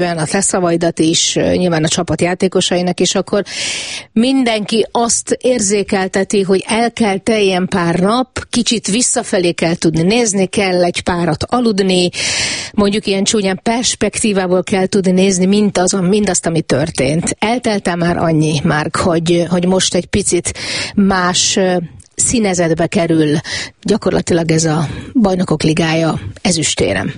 a te szavaidat is, nyilván a csapat játékosainak is, akkor mindenki azt érzékelteti, hogy el kell teljen pár nap, kicsit visszafelé kell tudni nézni, kell egy párat aludni, mondjuk ilyen csúnyán perspektívából kell tudni nézni mindazt, ami történt. Eltelt-e már annyi, Márk, hogy most egy picit más színezetbe kerül gyakorlatilag ez a Bajnokok Ligája ezüstérem?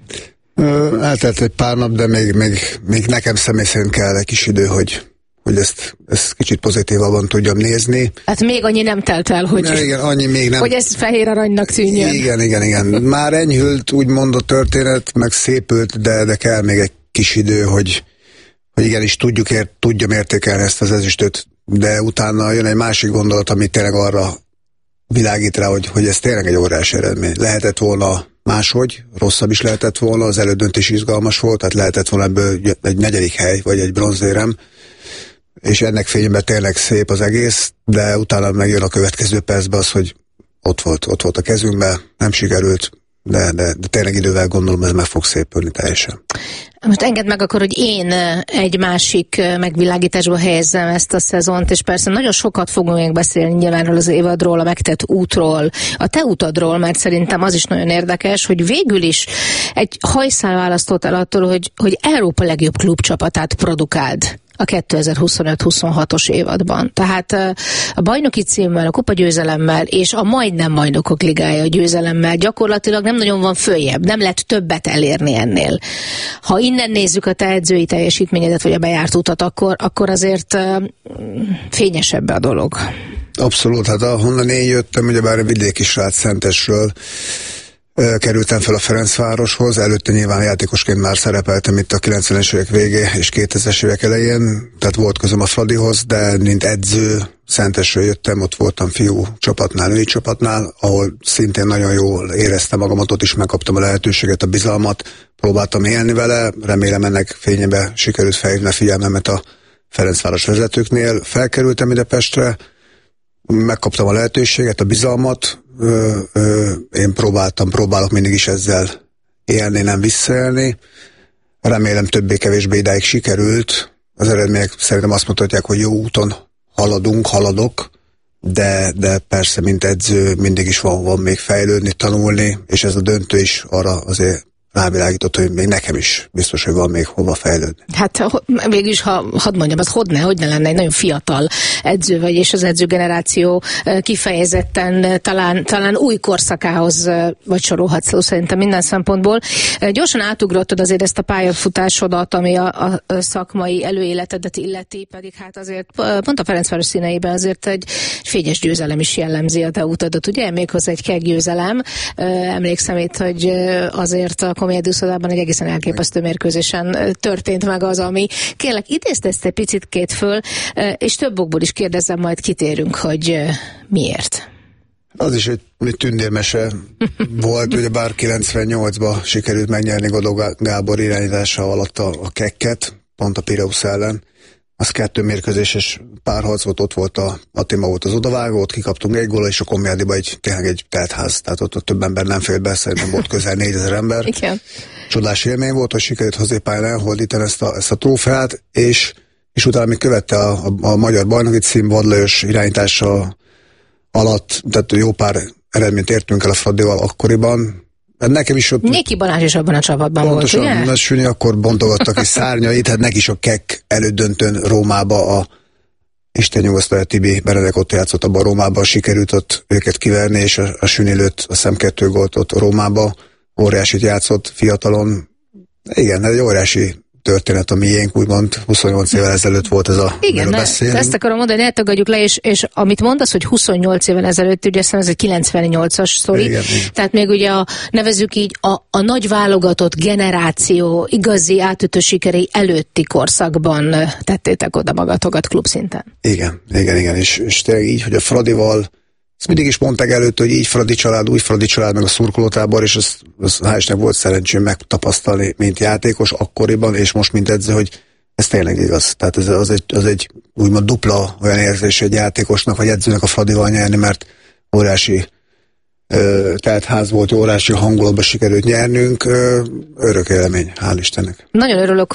Eltelt egy pár nap, de még nekem személy szerint kell egy kis idő, hogy ezt kicsit pozitívabban tudjam nézni. Hát még annyi nem telt el, igen, annyi még nem. Hogy ez fehér aranynak tűnjön. Igen. Már enyhült, úgymond a történet, meg szépült, de kell még egy kis idő, hogy igenis tudjam értékelni ezt az ezüstöt, de utána jön egy másik gondolat, ami tényleg arra világít rá, hogy ez tényleg egy óriási eredmény. Lehetett volna máshogy, rosszabb is lehetett volna, az elődöntés izgalmas volt, tehát lehetett volna ebből egy 4. hely, vagy egy bronzérem, és ennek fényében tényleg szép az egész, de utána megjön a következő percben az, hogy ott volt a kezünkben, nem sikerült, de tényleg idővel gondolom, ez meg fog szépülni teljesen. Most engedd meg akkor, hogy én egy másik megvilágításba helyezzem ezt a szezont, és persze nagyon sokat fogunk még beszélni nyilván az évadról, a megtett útról, a te utadról, mert szerintem az is nagyon érdekes, hogy végül is egy hajszál választott el attól, hogy Európa legjobb klubcsapatát produkáld a 2025-26-os évadban. Tehát a bajnoki címmel, a kupagyőzelemmel és a majdnem Bajnokok Ligája győzelemmel gyakorlatilag nem nagyon van följebb, nem lehet többet elérni ennél. Ha innen nézzük a te edzői teljesítményedet, vagy a bejárt utat, akkor azért fényesebb a dolog. Abszolút, hát ahonnan én jöttem, ugyebár a vidéki srác Szentesről, kerültem fel a Ferencvároshoz, előtte nyilván játékosként már szerepeltem itt a 90-es évek végé és 2000-es évek elején, tehát volt közöm a Fradihoz, de mint edző Szentesről jöttem, ott voltam fiú csapatnál, női csapatnál, ahol szintén nagyon jól éreztem magamat, ott is megkaptam a lehetőséget, a bizalmat, próbáltam élni vele, remélem ennek fényében sikerült felhívni a figyelmemet a Ferencváros vezetőknél. Felkerültem ide Pestre, megkaptam a lehetőséget, a bizalmat, én próbálok mindig is ezzel élni, nem visszaélni. Remélem többé-kevésbé idáig sikerült. Az eredmények szerintem azt mutatják, hogy jó úton haladok, de persze, mint edző mindig is van még fejlődni, tanulni, és ez a döntő is arra azért rávilágított, hogy még nekem is biztos, hogy van még hova fejlődni. Hát végülis, hadd mondjam, az hogy ne lenne egy nagyon fiatal edző vagy, és az edzőgeneráció kifejezetten talán új korszakához vagy sorolhatsz szó szerintem minden szempontból. Gyorsan átugrottad azért ezt a pályafutásodat, ami a szakmai előéletedet illeti, pedig hát azért pont a Ferencváros színeiben azért egy fényes győzelem is jellemzi a te utadat, ugye? Méghozzá egy keggyőzelem. Emlékszem itt, hogy azért a Komjegyúszodában egy egészen elképesztő mérkőzésen történt meg az, ami kérlek, idézd ezt egy picit föl, és több okból is kérdezem, majd kitérünk, hogy miért. Az is egy tündérmese volt, ugye bár 98-ban sikerült megnyerni Godó Gábor irányítása alatt a Kekket, pont a Pireusz ellen. Az 2 mérkőzéses párharc volt, ott volt a Attima volt az odavágó, ott kikaptunk egy góllal, és a Komjádiba tényleg egy teltház, tehát ott több ember nem félt be, szerintem volt közel 4000 ember. Igen. Csodás élmény volt, hogy sikerült hazépályán elholdítani ezt a trófeát, és utána még követte a magyar bajnoki cím Vad Lajos irányítása alatt, tehát jó pár eredményt értünk el a Fradival akkoriban. Nekem is ott... Néki Balázs is abban a csapatban pontosan, volt, ugye? Pontosan, Sünyi akkor bontogattak egy szárnyait, hát neki is a Kek elődöntőn Rómába Isten nyugosztalja, Tibi Benedek ott játszott abban Rómában, sikerült ott őket kiverni, és a Sünyi lőtt a 2 gólt ott Rómába, óriásit játszott fiatalon. Igen, ez egy óriási történet a miénk, úgymond 28 évvel ezelőtt volt ez a igen, ezt akarom mondani, ne tagadjuk le, és amit mondasz, hogy 28 évvel ezelőtt, ugye ez egy 98-as sztori, igen. Tehát még ugye nevezzük így a nagy válogatott generáció igazi átütő sikerei előtti korszakban tettétek oda magatokat klubszinten. Igen, és tényleg így, hogy a Fradival ezt mindig is mondták előtt, hogy így Fradi család, új Fradi család, meg a szurkolótábor, és az hál' Istennek volt szerencsém megtapasztalni, mint játékos akkoriban, és most mint edző, hogy ez tényleg igaz. Tehát az egy úgymond dupla olyan érzés egy játékosnak, vagy edzőnek a Fradival nyerni, mert óriási teltház volt, órási hangulatba sikerült nyernünk, örök élmény, hál' Istennek. Nagyon örülök,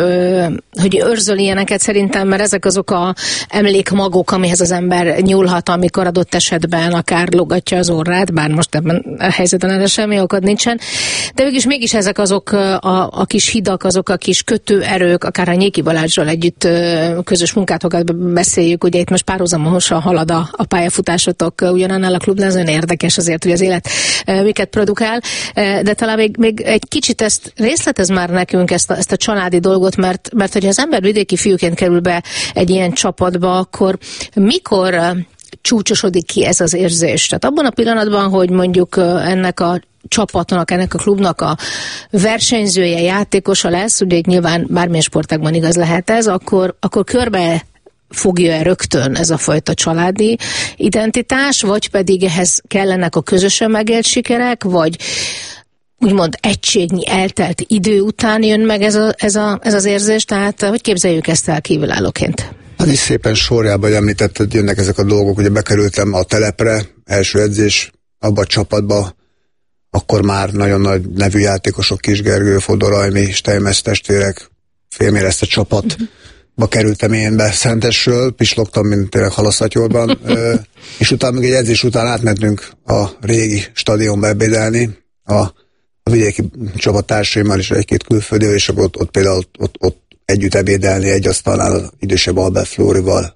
hogy őrzöl ilyeneket szerintem, mert ezek azok a emlékmagok, amihez az ember nyúlhat, amikor adott esetben akár logatja az orrát, bár most ebben a helyzetben erre semmi okod nincsen, de mégis ezek azok a kis hidak, azok a kis kötőerők, akár a Nyéki Balázsral együtt közös munkátokat beszéljük, ugye itt most párhuzamosan halad a pályafutásotok ugyanannál a klubnál, ez nagyon érdekes azért, hogy az élet miket produkál, de talán még egy kicsit ezt részletez már nekünk ezt a családi dolgot, mert hogyha az ember vidéki fiúként kerül be egy ilyen csapatba, akkor mikor csúcsosodik ki ez az érzés? Tehát abban a pillanatban, hogy mondjuk ennek a csapatnak, ennek a klubnak a versenyzője, játékosa lesz, ugye nyilván bármilyen sportágban igaz lehet ez, akkor körbe fogja-e rögtön ez a fajta családi identitás, vagy pedig ehhez kellenek a közösen megélt sikerek, vagy úgymond egységnyi eltelt idő után jön meg ez az érzés, tehát hogy képzeljük ezt el kívülállóként? Az is szépen sorjában, hogy említetted, jönnek ezek a dolgok, ugye bekerültem a telepre, első edzés abba a csapatba, akkor már nagyon nagy nevű játékosok, Kis Gergő, Fodor Ajmi, Steinmetz testvérek, félmérezte csapatba kerültem én be Szentesről, pislogtam, mint tényleg halaszatjorban, és utána még egy edzés után átmentünk a régi stadionba ebédelni, a vidéki csapattársaimmal is egy-két külföldivel, és akkor ott például ott együtt ebédelni egy asztalnál az idősebb Albert Flórival,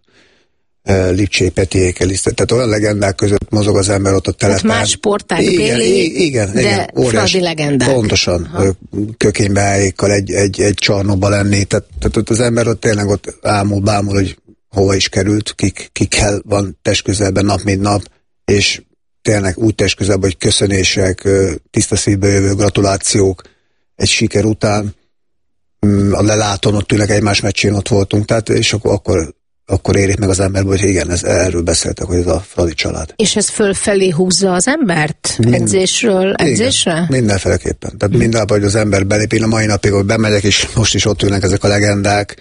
Lipcsé Petiékkel is. Tehát olyan legendák között mozog az ember ott a telepen. Tehát más sportág béli, igen, fradi legendák. Pontosan. Kökénybeájékkal egy csarnokba lenni. Tehát ott az ember ott tényleg ott bámul, hogy hova is került, kikkel van testközelben nap mint nap, és tényleg úgy testközelben, hogy köszönések, tiszta szívbe jövő gratulációk egy siker után. A lelátón ott tényleg egymás meccsén ott voltunk, tehát és akkor érik meg az emberbe, hogy igen, erről beszéltek, hogy ez a fradi család. És ez fölfelé húzza az embert? Edzésről edzésre? Igen, mindenféleképpen. Tehát mindenben, hogy az ember belép, én a mai napig, hogy bemegyek, és most is ott ülnek ezek a legendák,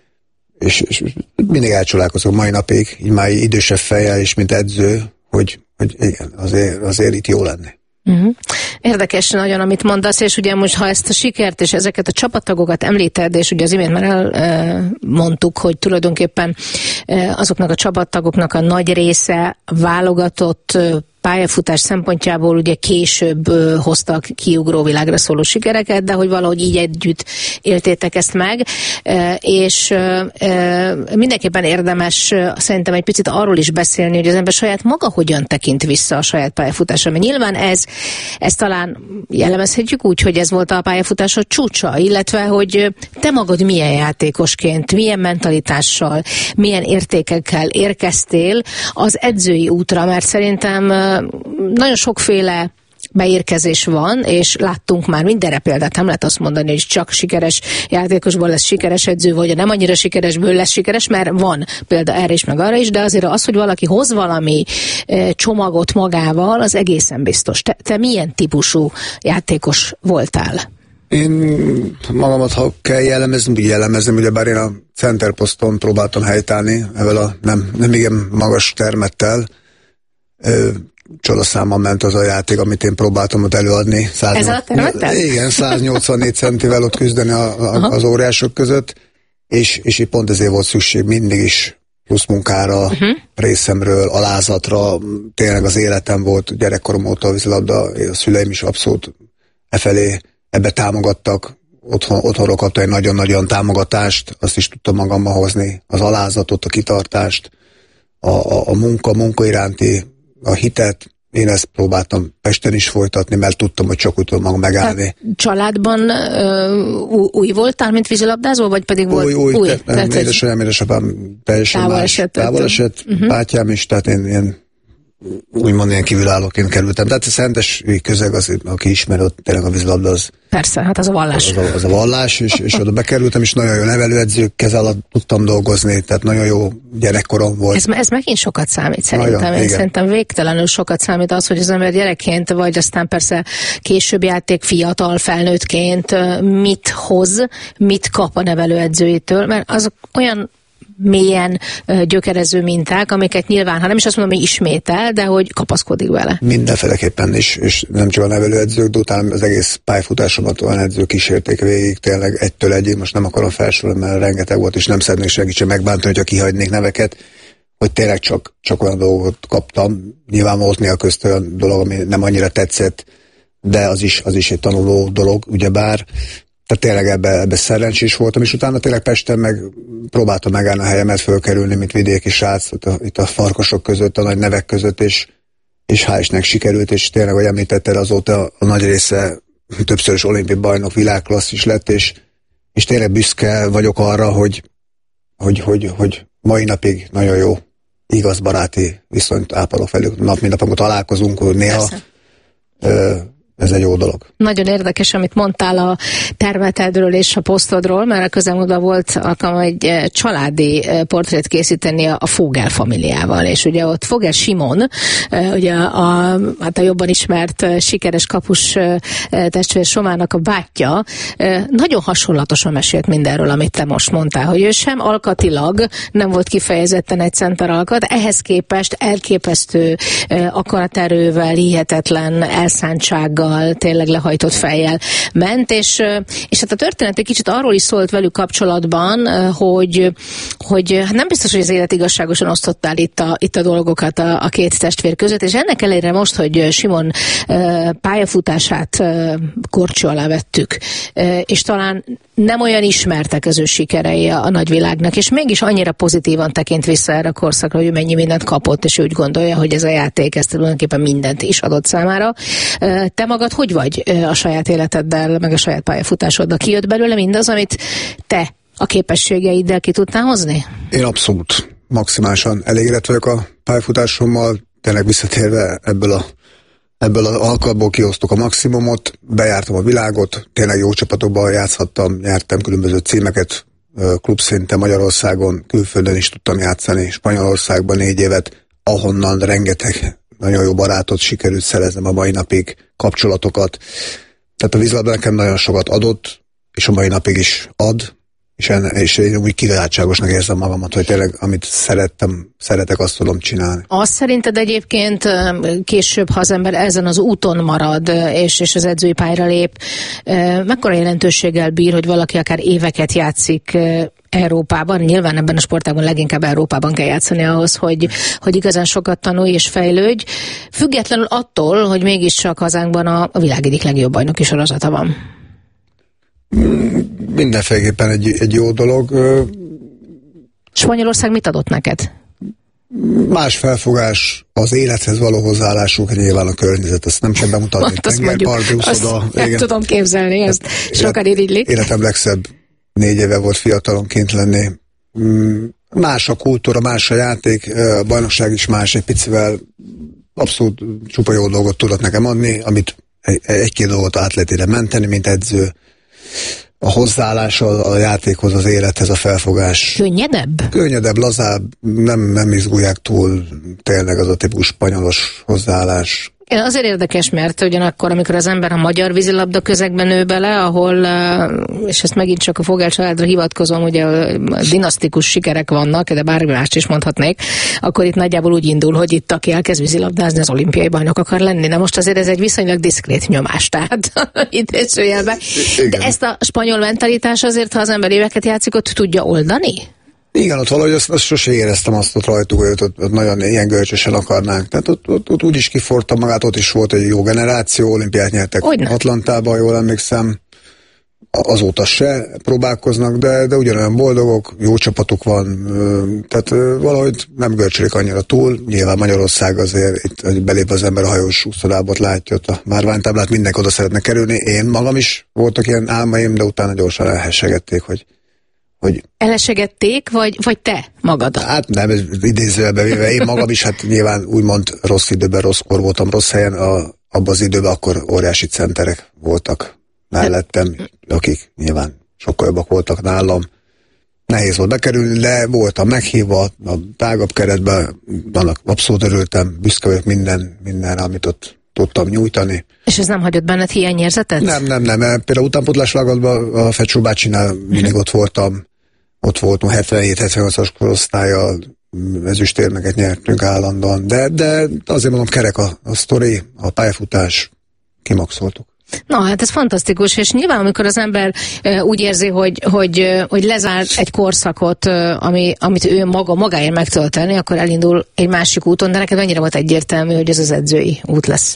és mindig elcsodálkozok mai napig, így már idősebb fejjel, és mint edző, hogy igen, azért itt jó lenni. Érdekes nagyon, amit mondasz, és ugye most, ha ezt a sikert és ezeket a csapattagokat említed, és ugye az imént már elmondtuk, hogy tulajdonképpen azoknak a csapattagoknak a nagy része válogatott pályafutás szempontjából ugye később hoztak kiugró világra szóló sikereket, de hogy valahogy így együtt éltétek ezt meg, és mindenképpen érdemes szerintem egy picit arról is beszélni, hogy az ember saját maga hogyan tekint vissza a saját pályafutásra, mert nyilván ez talán jellemezhetjük úgy, hogy ez volt a pályafutásod csúcsa, illetve hogy te magad milyen játékosként, milyen mentalitással, milyen értékekkel érkeztél az edzői útra, mert szerintem nagyon sokféle beérkezés van, és láttunk már mindenre példát, nem lehet azt mondani, hogy csak sikeres játékosból lesz sikeres edző, vagy nem annyira sikeresből lesz sikeres, mert van példa erre is, meg arra is, de azért az, hogy valaki hoz valami csomagot magával, az egészen biztos. Te milyen típusú játékos voltál? Én magamat, ha kell jellemezni, ugyebár én a centerposzton próbáltam helytállni, ezzel a nem igen magas termettel, csodaszámmal ment az a játék, amit én próbáltam ott előadni. Ezzel a területtel? Igen, 184 centivel ott küzdeni az óriások között, és pont ezért volt szükség mindig is plusz munkára, részemről, alázatra, tényleg az életem volt, gyerekkorom óta a vízilabda, a szüleim is abszolút ebbe támogattak, otthonról kaptam egy nagyon-nagyon támogatást, azt is tudtam magammal hozni, az alázatot, a kitartást, a munka iránti, a hitet, én ezt próbáltam Pesten is folytatni, mert tudtam, hogy csak úgy tudom magam megállni. Tehát családban új voltál, mint vízilabdázó, vagy pedig volt új? Édesapám teljesen távol esett, bátyám is, tehát én úgymond ilyen kívülállóként kerültem. Tehát a szentes közeg, az, aki ismer, ott tényleg a vízilabda az... Persze, hát az a vallás. Az a vallás, és oda bekerültem, és nagyon jó nevelőedzők kez alatt tudtam dolgozni, tehát nagyon jó gyerekkorom volt. Ez megint sokat számít szerintem. Én szerintem végtelenül sokat számít az, hogy az ember gyerekként, vagy aztán persze később játék fiatal felnőttként mit hoz, mit kap a nevelőedzőjétől, mert azok olyan mélyen gyökerező minták, amiket nyilván, ha nem is azt mondom, hogy ismétel, de hogy kapaszkodik vele. Mindenféleképpen is, és nem csak a nevelőedzők, de utána az egész pályafutásomat olyan edzők kísérték végig, tényleg egytől egyig, most nem akarom felsorolni, mert rengeteg volt, és nem szeretnék senkit sem megbántani, hogyha kihagynék neveket, hogy tényleg csak olyan dolgot kaptam. Nyilván volt néha közt olyan dolog, ami nem annyira tetszett, de az is egy tanuló dolog, ugyebár. Tehát tényleg ebbe szerencsés voltam, és utána tényleg Pesten meg próbáltam megállni a helyemet, fölkerülni, mint vidéki srác, itt a farkasok között, a nagy nevek között, és hál' Istennek sikerült, és tényleg, hogy említetted, azóta a nagy része többszörös olimpiai bajnok, világklassz is lett, és tényleg büszke vagyok arra, hogy mai napig nagyon jó, igaz baráti viszonyt ápolok velük. Nap mint nap, amikor találkozunk, hogy néha ez egy jó dolog. Nagyon érdekes, amit mondtál a termetedről és a posztodról, mert a közelmúltban volt alkalom egy családi portrét készíteni a Fogel familiával, és ugye ott Fogel Simon, ugye a jobban ismert sikeres kapus testvér Somának a bátyja, nagyon hasonlatosan mesélt mindenről, amit te most mondtál, hogy ő sem alkatilag nem volt kifejezetten egy center alkat, ehhez képest elképesztő akaraterővel, hihetetlen elszántsággal, tényleg lehajtott fejjel ment, és hát a történet egy kicsit arról is szólt velük kapcsolatban, hogy hát nem biztos, hogy az élet igazságosan osztotta el itt a dolgokat a két testvér között, és ennek ellenére most, hogy Simon pályafutását korcső alá vettük, és talán nem olyan ismertek az ő sikerei a nagyvilágnak, és mégis annyira pozitívan tekint vissza erre a korszakra, hogy ő mennyi mindent kapott, és ő úgy gondolja, hogy ez a játék ezt tulajdonképpen mindent is adott számára. Te magad hogy vagy a saját életeddel, meg a saját pályafutásoddal? Kijött belőle mindaz, amit te a képességeiddel ki tudtál hozni? Én abszolút maximálisan elégedett vagyok a pályafutásommal, tényleg visszatérve ebből az alkalomból kihoztuk a maximumot, bejártam a világot, tényleg jó csapatokban játszhattam, nyertem különböző címeket, klubszinten Magyarországon, külföldön is tudtam játszani, Spanyolországban 4 évet, ahonnan rengeteg nagyon jó barátot sikerült szereznem a mai napig, kapcsolatokat. Tehát a vízilabda nekem nagyon sokat adott, és a mai napig is ad, és én úgy kiváltságosnak érzem magamat, hogy tényleg amit szeretek, azt tudom csinálni. Azt szerinted egyébként később, ha az ember ezen az úton marad, és az edzői pályára lép, mekkora jelentőséggel bír, hogy valaki akár éveket játszik Európában, nyilván ebben a sportágban leginkább Európában kell játszani ahhoz, hogy igazán sokat tanulj és fejlődj, függetlenül attól, hogy mégiscsak hazánkban a világ egyik legjobb bajnoki sorozata van. Mindenféleképpen egy jó dolog. Spanyolország mit adott neked? Más felfogás, az élethez való hozzáállásuk, nyilván a környezet, ezt nem sem bemutatni. Tengerparti úszoda. Nem tudom képzelni, ezt sokan irigylik. Életem legszebb 4 éve volt fiatalonként lenni. Más a kultúra, más a játék, a bajnokság is más, egy picivel abszolút csupa jó dolgot tudott nekem adni, amit egy-két dolgot át lehet ide menteni, mint edző. A hozzáállás a játékhoz, az élethez, a felfogás. Könnyedebb, lazább, nem izgulják túl tényleg az a típus spanyolos hozzáállás. Azért érdekes, mert ugyanakkor, amikor az ember a magyar vízilabda közegben nő bele, ahol, és ezt megint csak a Fogel családra hivatkozom, ugye dinasztikus sikerek vannak, de bármi mást is mondhatnék, akkor itt nagyjából úgy indul, hogy itt aki elkezd vízilabdázni, az olimpiai bajnok akar lenni. De most azért ez egy viszonylag diszkrét nyomás, tehát idézőjelben. De ezt a spanyol mentalitás azért, ha az ember éveket játszik, ott tudja oldani? Igen, ott valahogy azt sose éreztem azt ott rajtuk, hogy ott nagyon ilyen görcsösen akarnánk. Tehát ott úgy is kiforta magát, ott is volt egy jó generáció, olimpiát nyertek Atlantában, jól emlékszem. Azóta se próbálkoznak, de ugyanolyan boldogok, jó csapatuk van, tehát valahogy nem görcsölik annyira túl. Nyilván Magyarország azért, itt belép az ember a hajós úszodából, látja ott a márványtáblát, mindenki oda szeretne kerülni. Én magam is voltak ilyen álmaim, de utána gyorsan elhessegették, hogy Elessegették, vagy te magad? Hát nem, ez idézőjelben véve. Én magam is, hát nyilván úgymond rossz időben, rosszkor voltam, rossz helyen, abban az időben akkor óriási centerek voltak mellettem, akik nyilván sokkal jobbak voltak nálam. Nehéz volt bekerülni, de voltam meghívva a tágabb keretben, annak abszolút örültem, büszke vagyok minden, amit ott tudtam nyújtani. És ez nem hagyott benned hiányérzetet? Nem. Például utánpótlás lagatban a Fecsó bácsinál mindig ott voltam. ott voltunk 77-78-as korosztállyal, ezüstérmeket nyertünk állandóan, de azért mondom, kerek a sztori, a pályafutás, kimaxoltuk. Na, hát ez fantasztikus, és nyilván, amikor az ember úgy érzi, hogy lezár egy korszakot, amit ő magáért megtölteni, akkor elindul egy másik úton, de neked annyira volt egyértelmű, hogy ez az edzői út lesz.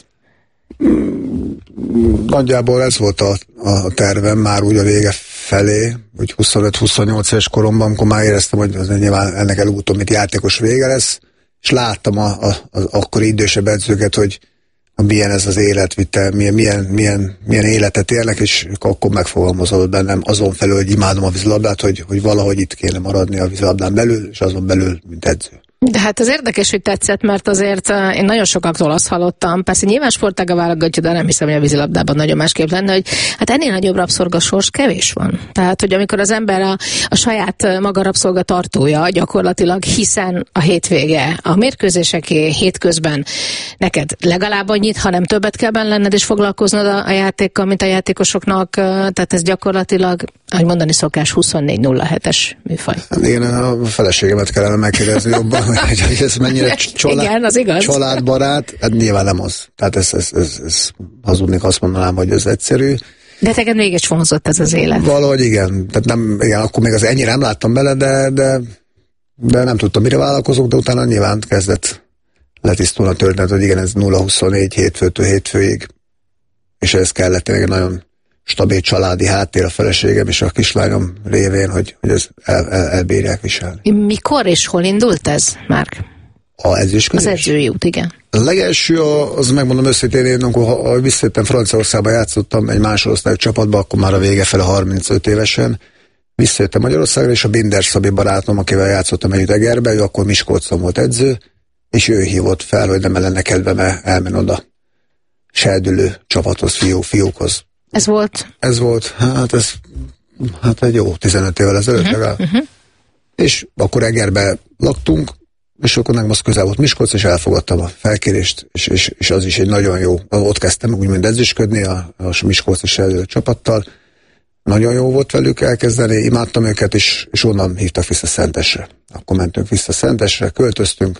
Nagyjából ez volt a tervem már úgy a vége felé, hogy 25-28 éves koromban, amikor már éreztem, hogy az nyilván ennek előutóbb, mint játékos vége lesz, és láttam az akkori idősebb edzőket, hogy milyen ez az életvitel, milyen életet élnek, és akkor megfogalmazódott bennem azon felül, hogy imádom a vízilabdát, hogy valahogy itt kéne maradni a vízilabdán belül, és azon belül, mint edző. De hát ez érdekes, hogy tetszett, mert azért én nagyon sokaktól azt hallottam, persze nyilván sportága válogatja, de nem hiszem, hogy a vízilabdában nagyon másképp lenne, hogy hát ennél nagyobb rabszolgasors kevés van. Tehát, hogy amikor az ember a saját maga rabszolgatartója gyakorlatilag, hiszen a hétvége, a mérkőzéseké hétközben neked legalább annyit, hanem többet kell benne lenned és foglalkoznod a játékkal, mint a játékosoknak, tehát ez gyakorlatilag, ahogy mondani szokás, 24-07-es műfaj. Igen, a feleségemet kellene megkérdezni jobban, hogy ez mennyire igen, az igaz. Családbarát, hát nyilván nem az. Tehát ez hazudnék, azt mondanám, hogy ez egyszerű. De neked mégis vonzott ez az élet. Valahogy igen. Tehát nem, igen, akkor még az ennyire nem láttam bele, de nem tudtam, mire vállalkozok, de utána nyilván kezdett letisztulni a történet, hogy igen, ez 0-24 hétfőtől hétfőig, és ez kellett tényleg egy nagyon stabil családi háttér a feleségem és a kislányom révén, hogy ez elbírják viselni. Mikor és hol indult ez, Márk? Az edzői út, igen. A legelső, az megmondom őszintén, én amikor visszajöttem Franciaországba, játszottam egy másodosztályú csapatba, akkor már a vége fele 35 évesen. Visszajöttem Magyarországra, és a Binder Szabi barátom, akivel játszottam együtt Egerbe, ő akkor Miskolcon volt edző, és ő hívott fel, hogy nem lenne kedvem elmenni oda serdülő csapathoz, fiúkhoz. Ez volt? Hát egy jó 15 évvel ezelőtt legalább. És akkor Egerbe laktunk, és akkor nekem az közel volt Miskolc, és elfogadtam a felkérést, és az is egy nagyon jó. Ott kezdtem úgymond edzősködni a Miskolci serdülő csapattal. Nagyon jó volt velük elkezdeni, imádtam őket, és onnan hívtak vissza Szentesre. Akkor mentünk vissza Szentesre, költöztünk,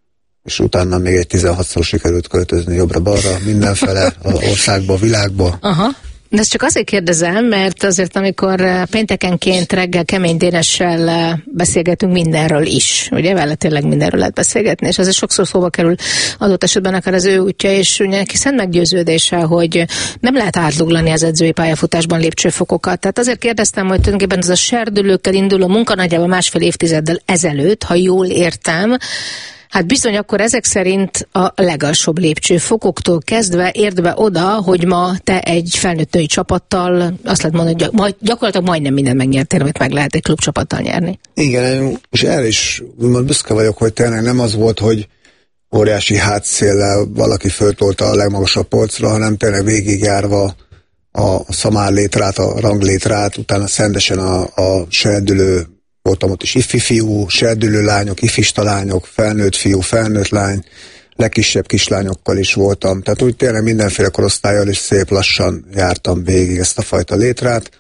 és utána még egy 16-szor sikerült költözni jobbra-balra, mindenfele, az országba, a világba. Aha. De ezt csak azért kérdezem, mert azért amikor péntekenként reggel Kemény Dénessel beszélgetünk mindenről is, ugye vele tényleg mindenről lehet beszélgetni, és azért sokszor szóba kerül adott esetben akár az ő útja, és ugye neki szent meggyőződése, hogy nem lehet átluglani az edzői pályafutásban lépcsőfokokat. Tehát azért kérdeztem, hogy tulajdonképpen ez a serdülőkkel induló munka nagyjából 1,5 évtizeddel ezelőtt, ha jól értem, hát bizony akkor ezek szerint a legalsóbb lépcsőfokoktól kezdve ért be oda, hogy ma te egy felnőtt női csapattal, azt lehet mondani, hogy gyakorlatilag majdnem mindent megnyertél, amit meg lehet egy klubcsapattal nyerni. Igen, és erre is büszke vagyok, hogy tényleg nem az volt, hogy óriási hátszéllel valaki föltolta a legmagasabb polcra, hanem tényleg végigjárva a szamárlétrát, a ranglétrát, utána szendesen a serdülő, voltam ott is ifi fiú, serdülő lányok, ifista lányok, felnőtt fiú, felnőtt lány, legkisebb kislányokkal is voltam. Tehát úgy tényleg mindenféle korosztállyal is szép lassan jártam végig ezt a fajta létrát.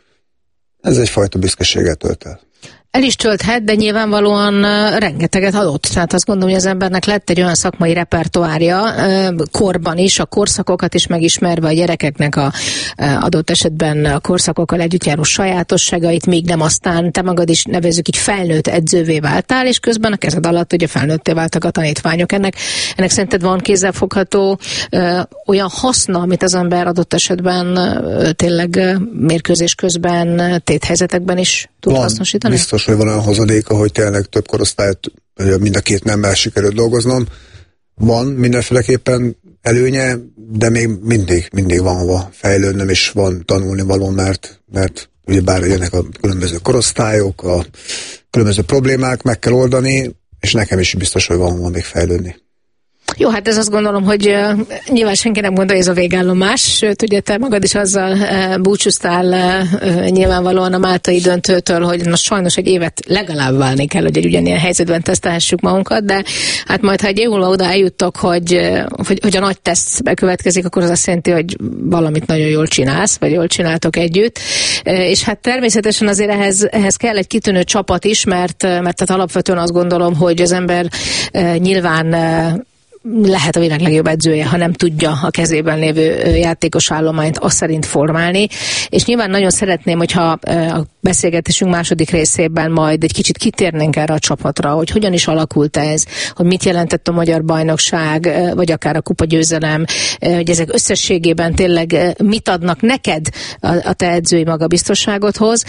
Ez egyfajta büszkeséget tölt el. El is tölthet, de nyilvánvalóan rengeteget adott. Tehát azt gondolom, hogy az embernek lett egy olyan szakmai repertoárja, korban is, a korszakokat is megismerve, a gyerekeknek a adott esetben a korszakokkal együtt járó sajátosságait, még nem aztán te magad is nevezzük így felnőtt edzővé váltál, és közben a kezed alatt ugye felnőtté váltak a tanítványok. Ennek szerinted van kézzelfogható olyan haszna, amit az ember adott esetben tényleg mérkőzés közben, téthelyzetekben is tud hasznosítani? Biztos, hogy van olyan hozadéka, hogy tényleg több korosztályt mind a két nemmel sikerült dolgoznom. Van mindenféleképpen előnye, de még mindig van hova fejlődnöm, és van tanulni való, mert ugyebár jönnek a különböző korosztályok, a különböző problémák, meg kell oldani, és nekem is biztos, hogy van hova még fejlődni. Jó, hát ez azt gondolom, hogy nyilván senki nem gondolja, ez a végállomás, sőt, ugye te magad is azzal búcsúztál nyilvánvalóan a máltai döntőtől, hogy most sajnos egy évet legalább válni kell, hogy egy ugyanilyen helyzetben tesztelhessük magunkat, de hát majd, ha egy év múlva oda eljuttok, hogy a nagy teszt bekövetkezik, akkor az azt jelenti, hogy valamit nagyon jól csinálsz, vagy jól csináltok együtt, és hát természetesen azért ehhez kell egy kitűnő csapat is, mert tehát alapvetően azt gondolom, hogy az ember nyilván lehet a világ legjobb edzője, ha nem tudja a kezében lévő játékos állományt azt szerint formálni, és nyilván nagyon szeretném, hogyha a beszélgetésünk második részében majd egy kicsit kitérnénk erre a csapatra, hogy hogyan is alakult ez, hogy mit jelentett a magyar bajnokság, vagy akár a kupagyőzelem, hogy ezek összességében tényleg mit adnak neked a te edzői magabiztosságodhoz,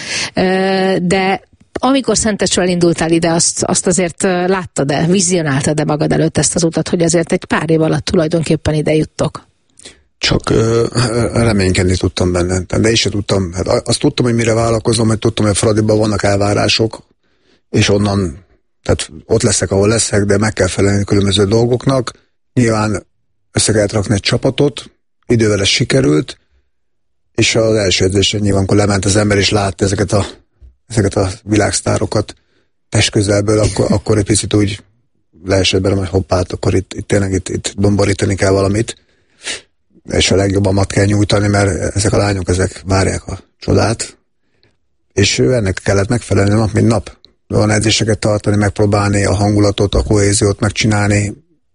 de amikor Szentesről indultál ide, azt azért láttad-e, vizionáltad-e magad előtt ezt az utat, hogy azért egy pár év alatt tulajdonképpen ide juttok? Csak reménykedni tudtam benne, de én sem tudtam. Hát azt tudtam, hogy mire vállalkozom, hogy tudtam, hogy a Fradiban vannak elvárások, és onnan, tehát ott leszek, ahol leszek, de meg kell felelni különböző dolgoknak. Nyilván össze kellett rakni egy csapatot, idővel ez sikerült, és az első edzésen nyilván, amikor lement az ember, és látta ezeket a világsztárokat testközelből, akkor egy picit úgy leesett belem, hogy hoppát, akkor itt tényleg itt domborítani kell valamit, és a legjobbamat kell nyújtani, mert ezek a lányok, ezek várják a csodát, és ennek kellett megfelelni nap, mint nap. Van edzéseket tartani, megpróbálni a hangulatot, a kohéziót megcsinálni.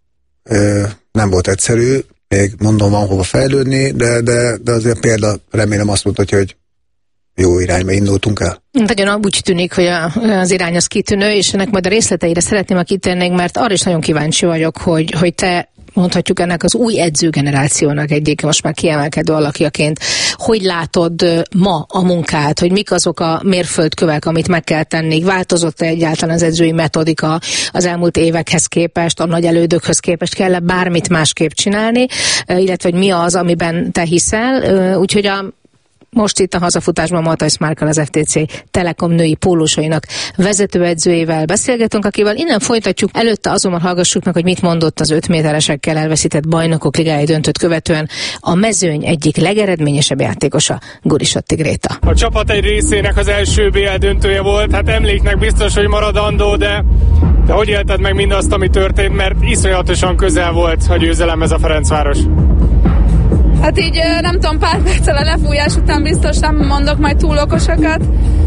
Nem volt egyszerű, még mondom, van hova fejlődni, de azért példa remélem azt mutatja, hogy jó irányba indultunk el. Nagyon úgy tűnik, hogy az irány az kitűnő, és ennek majd a részleteire szeretném, ha kitérnénk, mert arra is nagyon kíváncsi vagyok, hogy te mondhatjuk ennek az új edzőgenerációnak egyik most már kiemelkedő alakjaként, hogy látod ma a munkát, hogy mik azok a mérföldkövek, amit meg kell tenni, változott-e egyáltalán az edzői metodika az elmúlt évekhez képest, a nagy elődökhöz képest, kell-e bármit másképp csinálni, illetve hogy mi az, amiben te hiszel, úgyhogy most itt a hazafutásban Matthijs Márkkal, az FTC Telekom női pólósainak vezetőedzőjével beszélgetünk, akivel innen folytatjuk. Előtte azonban hallgassuk meg, hogy mit mondott az 5 méteresekkel elveszített bajnokok ligája döntőt követően a mezőny egyik legeredményesebb játékosa, Gurisatti Gréta. A csapat egy részének az első BL döntője volt, hát emléknek biztos, hogy maradandó, de hogy élted meg mindazt, ami történt, mert iszonyatosan közel volt a győzelemhez a Ferencváros? Hát így nem tudom, pár perccel a lefújás után biztos nem mondok majd túl okosakat.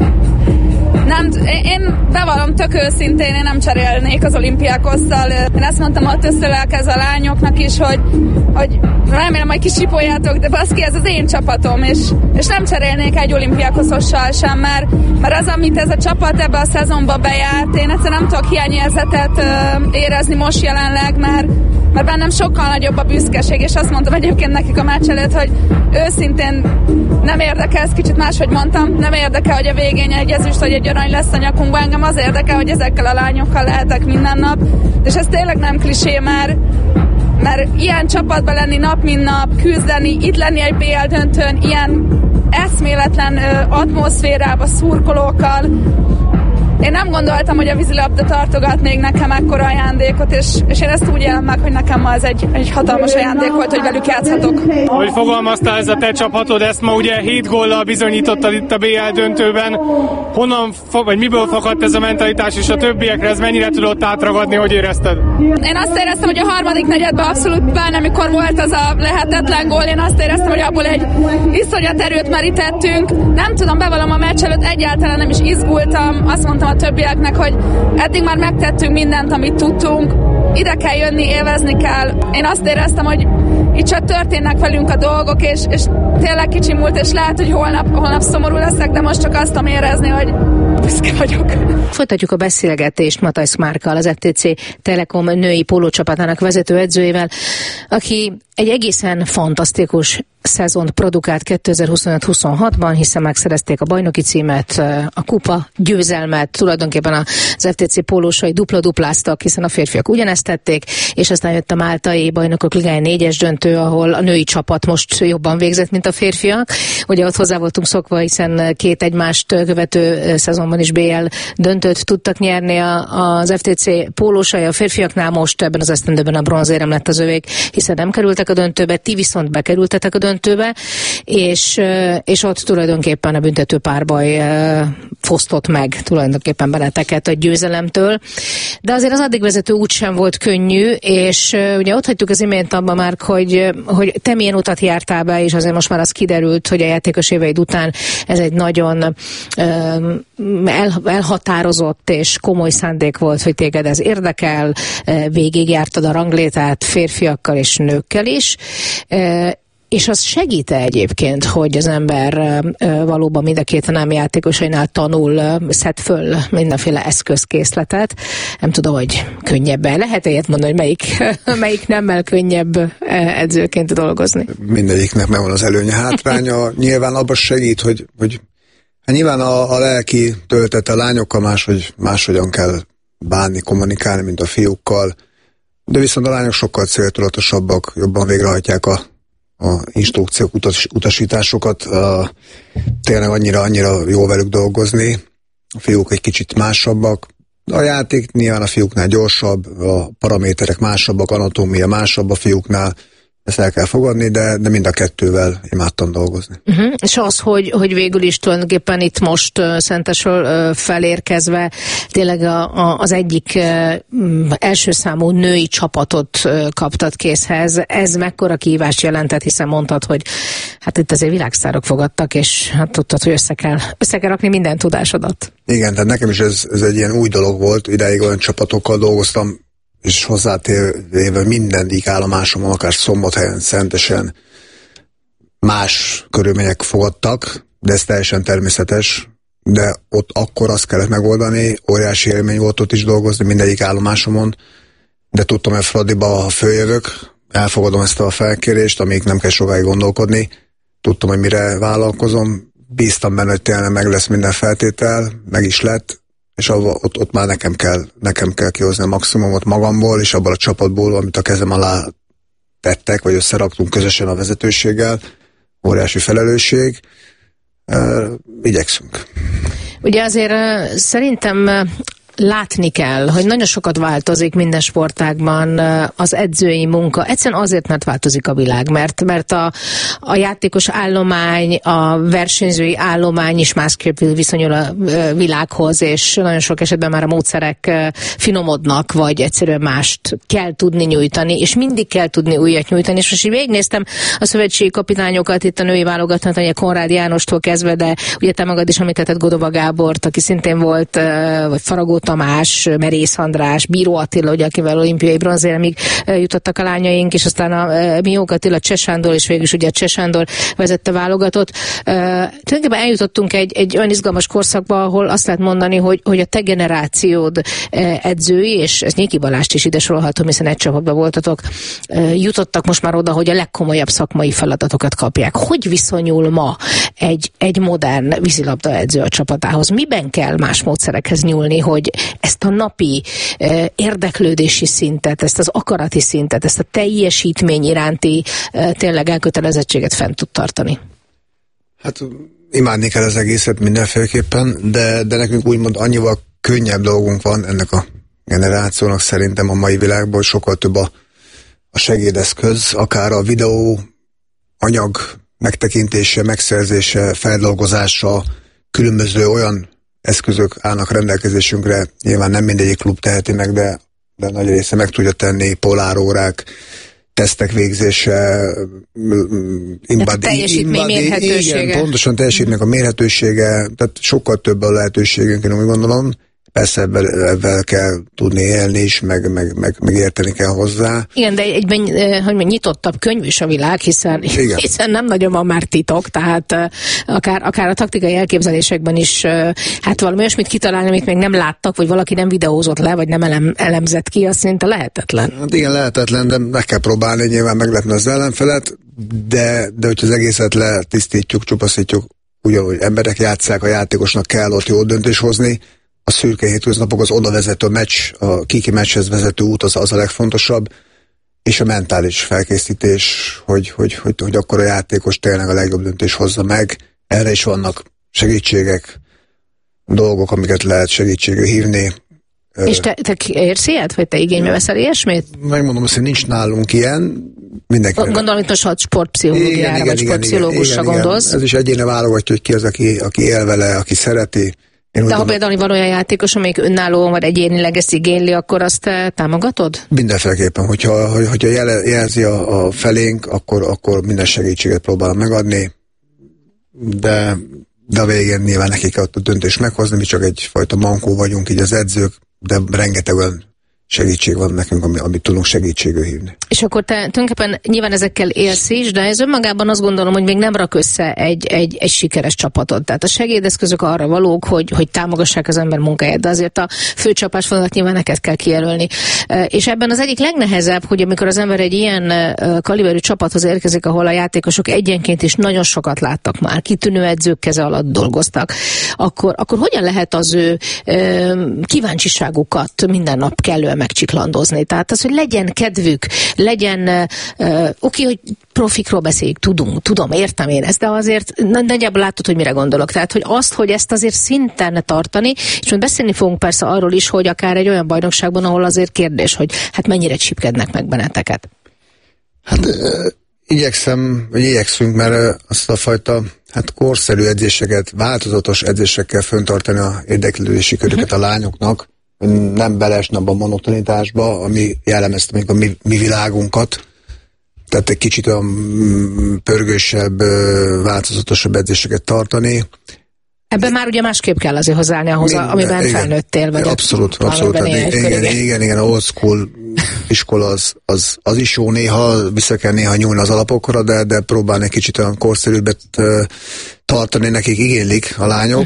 Én bevallom tök őszintén, én nem cserélnék az Olimpiákosszal. Én ezt mondtam ott összelelkez a lányoknak is, hogy remélem, hogy kisipoljátok, de baszki, ez az én csapatom, és nem cserélnék egy Olimpiákoszossal sem, mert az, amit ez a csapat ebbe a szezonba bejárt, én egyszerűen nem tudok hiányérzetet érezni most jelenleg, mert bennem sokkal nagyobb a büszkeség, és azt mondtam egyébként nekik a meccs előtt, hogy őszintén nem érdekel, ezt kicsit máshogy mondtam, nem érdekel, hogy a végén egy ezüst, vagy egy arany lesz a nyakunkban, engem az érdekel, hogy ezekkel a lányokkal lehetek minden nap, és ez tényleg nem klisé, mert ilyen csapatban lenni nap, mint nap, küzdeni, itt lenni egy BL döntőn, ilyen eszméletlen atmoszférában, szurkolókkal. Én nem gondoltam, hogy a vízilabda tartogat még nekem ekkora ajándékot, és én ezt úgy élem meg, hogy nekem ma ez egy hatalmas ajándék volt, hogy velük játszhatok. Ahogy fogalmaztál, ez a te csapatod, ezt ma ugye 7 góllal bizonyítottad itt a BL döntőben. Honnan, vagy miből fakadt ez a mentalitás, és a többiekre ez mennyire tudott átragadni, hogy érezted? Én azt éreztem, hogy a harmadik negyedben abszolút bár amikor volt az a lehetetlen gól, én azt éreztem, hogy abból egy iszonyat erőt merítettünk. Nem tudom, bevallom, a meccs előtt egyáltalán nem is izgultam. Azt mondtam a többieknek, hogy eddig már megtettünk mindent, amit tudtunk, ide kell jönni, élvezni kell. Én azt éreztem, hogy itt csak történnek velünk a dolgok, és tényleg kicsi múlt, és lehet, hogy holnap szomorú leszek, de most csak azt tudom érezni, hogy büszke vagyok. Folytatjuk a beszélgetést Matthijs Márkkal, az FTC Telekom női pólócsapatának vezetőedzőjével, aki egy egészen fantasztikus szezont produkált 2025-26-ban, hiszen megszerezték a bajnoki címet, a kupa győzelmet, tulajdonképpen az FTC pólósai dupla-dupláztak, hiszen a férfiak ugyanezt tették, és aztán jött a máltai bajnokok ligája 4-es döntő, ahol a női csapat most jobban végzett, mint a férfiak. Ugye ott hozzá voltunk szokva, hiszen két egymást követő szezonban is BL döntőt tudtak nyerni az FTC pólósai, a férfiaknál most ebben az esztendőben a bronzérem lett az övék, hiszen nem kerültek a döntőbe, ti viszont bekerültetek a döntőbe, és ott tulajdonképpen a büntető párbaj fosztott meg tulajdonképpen benneteket a győzelemtől. De azért az addig vezető út sem volt könnyű, és ugye ott hagytuk az imént abban már, hogy te milyen utat jártál be, és azért most már az kiderült, hogy a játékos éveid után ez egy nagyon elhatározott és komoly szándék volt, hogy téged ez érdekel, végigjártad a ranglétát férfiakkal és nőkkel is, és az segít egyébként, hogy az ember valóban mind a két nem játékosainál tanul, szed föl mindenféle eszközkészletet. Nem tudom, hogy könnyebben. Lehet ilyet mondani, hogy melyik nemmel könnyebb edzőként dolgozni? Mindegyiknek megvan az előnye, hátránya. Nyilván abban segít, hogy nyilván a lelki töltet a lányokkal máshogyan kell bánni, kommunikálni, mint a fiúkkal. De viszont a lányok sokkal céltudatosabbak, jobban végrehajtják a instrukciók, utasításokat, tényleg annyira jó velük dolgozni. A fiúk egy kicsit másabbak. A játék nyilván a fiúknál gyorsabb, a paraméterek másabbak, anatómia másabb a fiúknál, ezt el kell fogadni, de mind a kettővel imádtam dolgozni. És az, hogy végül is tulajdonképpen itt most Szentesről felérkezve tényleg az egyik első számú női csapatot kaptad készhez, ez mekkora kihívást jelentett, hiszen mondtad, hogy hát itt azért világsztárok fogadtak, és hát tudtad, hogy össze kell rakni minden tudásodat. Igen, tehát nekem is ez egy ilyen új dolog volt, ideig olyan csapatokkal dolgoztam, és hozzátéve mindegyik állomásomon, akár Szombathelyen, Szentesen más körülmények fogadtak, de ez teljesen természetes, de ott akkor azt kellett megoldani, óriási élmény volt ott is dolgozni mindegyik állomásomon, de tudtam, hogy Fradiba, ha följövök, elfogadom ezt a felkérést, amíg nem kell sokáig gondolkodni, tudtam, hogy mire vállalkozom, bíztam benne, hogy tényleg meg lesz minden feltétel, meg is lett, és ott már nekem kell kihozni a maximumot magamból, és abból a csapatból, amit a kezem alá tettek, vagy összeraktunk közösen a vezetőséggel, óriási felelősség, igyekszünk. Ugye azért szerintem látni kell, hogy nagyon sokat változik minden sportágban az edzői munka. Egyszerűen azért, mert változik a világ, mert a játékos állomány, a versenyzői állomány is másképp viszonyul a világhoz, és nagyon sok esetben már a módszerek finomodnak, vagy egyszerűen mást kell tudni nyújtani, és mindig kell tudni újat nyújtani. És most így végignéztem a szövetségi kapitányokat, itt a női válogatnak, ugye Konrád Jánostól kezdve, de ugye te magad is említetted Godova Gábort, aki szintén volt, vagy Faragó Tamás, Merész András, Bíró Attila, ugye, akivel olimpiai bronzéremig jutottak a lányaink, és aztán a Miók Attila, Cseh Sándor, és végül is ugye Cseh Sándor vezette válogatott. Tulajdonképpen eljutottunk egy olyan izgalmas korszakba, ahol azt lehet mondani, hogy a te generációd edzői, és ez Nyéki Balást is ide sorolhatom, hiszen egy csapatban voltatok, jutottak most már oda, hogy a legkomolyabb szakmai feladatokat kapják. Hogy viszonyul ma egy modern vízilabda edző a csapatához? Miben kell más módszerekhez nyúlni, hogy ezt a napi érdeklődési szintet, ezt az akarati szintet, ezt a teljesítmény iránti tényleg elkötelezettséget fent tud tartani? Hát imádni kell az egészet mindenféleképpen, de nekünk úgymond annyival könnyebb dolgunk van ennek a generációnak szerintem a mai világban, hogy sokkal több a segédeszköz, akár a videó anyag megtekintése, megszerzése, feldolgozása, különböző olyan eszközök állnak rendelkezésünkre, nyilván nem mindegyik klub teheti meg, de nagy része meg tudja tenni, polárórák, tesztek végzése, teljesítmény mérhetősége. Igen, pontosan teljesítménynek a mérhetősége, tehát sokkal több a lehetőségünk, én úgy gondolom. persze ebben kell tudni élni is, meg érteni kell hozzá. Igen, de egyben nyitottabb könyv is a világ, hiszen nem nagyon van már titok, tehát akár a taktikai elképzelésekben is hát valami olyasmit kitalálni, amit még nem láttak, vagy valaki nem videózott le, vagy nem elemzett ki, az szinte lehetetlen. Hát igen, lehetetlen, de meg kell próbálni, nyilván meglepni az ellenfelet, de hogyha az egészet letisztítjuk, csupaszítjuk, ugyanúgy emberek játsszák, a játékosnak kell ott jó döntés hozni, a szürke hétköznapok, az oda vezető meccs, a kiki meccshez vezető út az a legfontosabb, és a mentális felkészítés, hogy akkor a játékos tényleg a legjobb döntés hozza meg. Erre is vannak segítségek, dolgok, amiket lehet segítségül hívni. És te érsz ilyet? Vagy te igénybe veszel ilyesmit? Megmondom azt, hogy nincs nálunk ilyen. Mindenkinek. Gondolom, itt most sportpszichológiára, vagy sportpszichológusra gondolsz. Ez is egyéne válogatja, hogy ki az, aki él vele, aki szereti. De ha például van olyan játékos, amelyik önállóan vagy egyénileg ezt igényli, akkor azt te támogatod? Mindenféleképpen, hogyha jelzi a felénk, akkor minden segítséget próbálom megadni, de a végén nyilván nekik a döntést meghozni, mi csak egyfajta mankó vagyunk, így az edzők, de rengeteg olyan segítség van nekünk, amit tudunk segítségül hívni. És akkor te tulajdonképpen nyilván ezekkel élsz is, de ez önmagában azt gondolom, hogy még nem rak össze egy sikeres csapatot. Tehát a segédeszközök arra valók, hogy támogassák az ember munkáját, de azért a főcsapásvonalat nyilván neked kell kijelölni. És ebben az egyik legnehezebb, hogy amikor az ember egy ilyen kaliberű csapathoz érkezik, ahol a játékosok egyenként is nagyon sokat láttak már, kitűnő edzők keze alatt dolgoztak, akkor hogyan lehet az ő kíváncsiságukat minden nap kellően megcsiklandozni? Tehát az, hogy legyen kedvük, legyen, oké, hogy profikról beszéljük, tudom, értem én ezt, de azért nagyjából látod, hogy mire gondolok. Tehát, hogy ezt azért szinten tartani, és majd beszélni fogunk persze arról is, hogy akár egy olyan bajnokságban, ahol azért kérdés, hogy hát mennyire csipkednek meg benneteket. Hát igyekszünk, mert azt a fajta korszerű edzéseket, változatos edzésekkel föntartani a érdeklődési körüket a lányoknak, nem beleesni abba a monotonitásba, ami jellemezte még a mi világunkat. Tehát egy kicsit olyan pörgősebb, változatosabb edzéseket tartani. Ebben már ugye másképp kell azért hozzáállni ahhoz, amiben igen, felnőttél, vagy abszolút. Igen, a old school iskola az is jó néha, vissza kell néha nyúlni az alapokra, de próbálni egy kicsit olyan korszerűbbet tartani, nekik igénylik a lányok,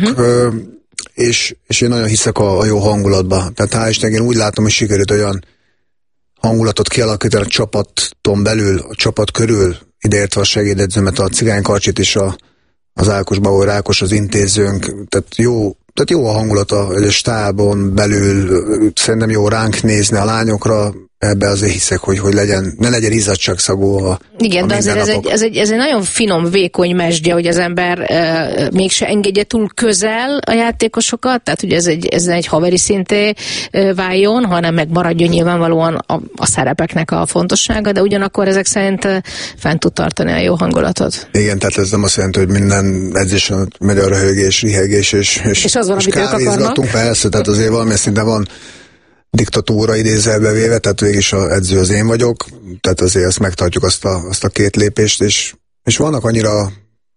és én nagyon hiszek a jó hangulatba. Tehát hál' Istennek én úgy látom, hogy sikerült olyan hangulatot kialakítani a csapaton belül, a csapat körül, ideértve a segédedzőmet, a Cigány Karcsit és az Ákos Bauer Ákos, az intézőnk, tehát jó a hangulat a stábon belül, szerintem jó ránk nézni a lányokra, ebbe azért hiszek, hogy ne legyen izzadságszagú igen, de azért ez egy nagyon finom, vékony mesdje, hogy az ember mégse engedje túl közel a játékosokat, tehát hogy ez egy haveri szinté váljon, hanem megmaradjon nyilvánvalóan a szerepeknek a fontossága, de ugyanakkor ezek szerint fent tud tartani a jó hangulatot. Igen, tehát ez nem azt jelenti, hogy minden edzésen megy a röhögés, rihegés, és az van, amit ők akarnak. Persze, tehát azért valami szinten van diktatúra idézelbe véve, tehát végig az edző az én vagyok, tehát azért azt megtartjuk azt a két lépést, és vannak annyira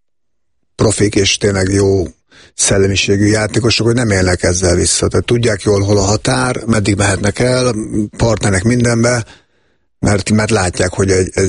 profik és tényleg jó szellemiségű játékosok, hogy nem élnek ezzel vissza. Tehát tudják jól, hol a határ, meddig mehetnek el, partnernek mindenbe, mert látják, hogy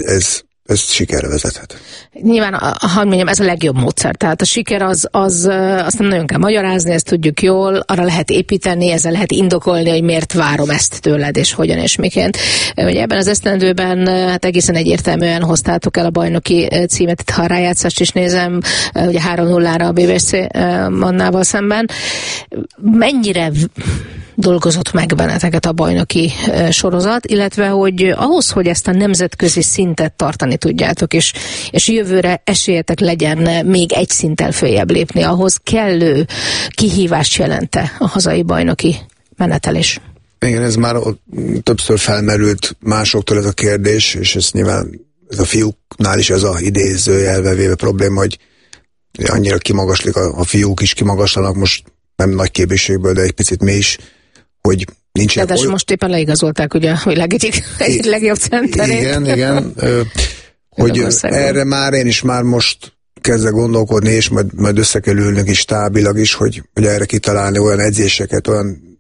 ez sikerre vezethet. Nyilván, hadd mondjam, ez a legjobb módszer. Tehát a siker azt nem nagyon kell magyarázni, ezt tudjuk jól, arra lehet építeni, ezzel lehet indokolni, hogy miért várom ezt tőled, és hogyan és miként. Ugye ebben az esztendőben hát egészen egyértelműen hoztátok el a bajnoki címet, itt ha a rájátszást is nézem, ugye 3-0-ra a BBC Mannával szemben. Mennyire dolgozott meg benneteket a bajnoki sorozat, illetve hogy ahhoz, hogy ezt a nemzetközi szintet tartani tudjátok, és jövőre esélyetek legyen még egy szinttel följebb lépni, ahhoz kellő kihívást jelente a hazai bajnoki menetelés. Igen, ez már többször felmerült másoktól ez a kérdés, és ez nyilván ez a fiúknál is ez a idézőjelbe véve probléma, hogy annyira kimagaslik, a fiúk is kimagaslanak most nem nagy képviségből, de egy picit mi is, hogy nincsen... De most éppen leigazolták ugye a világ egyik legjobb centerét. Igen. Hogy erre már én is már most kezdek gondolkodni, és majd össze kell ülnünk is stábilag is, hogy erre kitalálni olyan edzéseket, olyan